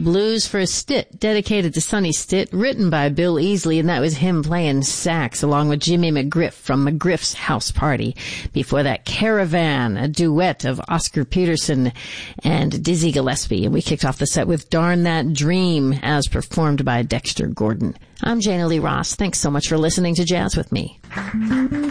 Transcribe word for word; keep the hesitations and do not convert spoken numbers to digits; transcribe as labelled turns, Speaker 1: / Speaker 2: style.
Speaker 1: Blues for a Stitt, dedicated to Sonny Stitt, written by Bill Easley, and that was him playing sax along with Jimmy McGriff from McGriff's House Party. Before that, Caravan, a duet of Oscar Peterson and Dizzy Gillespie. And we kicked off the set with Darn That Dream, as performed by Dexter Gordon. I'm Jana Lee Ross. Thanks so much for listening to Jazz with Me.